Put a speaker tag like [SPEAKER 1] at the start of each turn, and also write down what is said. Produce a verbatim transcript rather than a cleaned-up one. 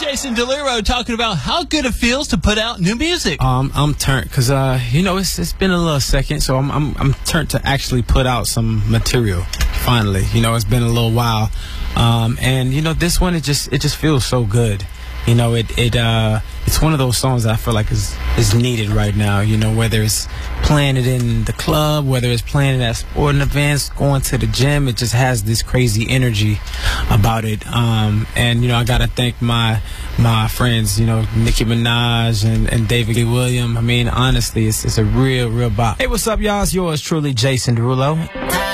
[SPEAKER 1] Jason Derulo talking about how good it feels to put out new music.
[SPEAKER 2] Um, I'm turned because uh, you know it's it's been a little second, so I'm I'm I'm turned to actually put out some material. Finally, you know, it's been a little while, um, and you know this one it just it just feels so good. You know, it it uh, it's one of those songs that I feel like is is needed right now. You know, whether it's playing it in the club, whether it's playing it at sporting events, going to the gym, it just has this crazy energy about it. Um, and you know, I gotta thank my my friends, you know, Nicki Minaj and, and David Williams. I mean, honestly, it's it's a real real bop. Hey, what's up, y'all? It's yours truly, Jason Derulo.